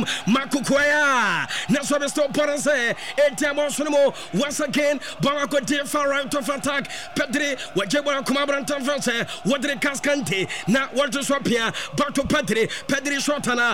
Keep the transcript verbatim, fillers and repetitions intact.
Makukwaya. That's what the stop for us. Etiamosono once again. Bamako de far right of attack. Pedri, what Jabba Kumabran France, what the Cascante, now what to swap here. Back to Pedri, Pedri Shotana.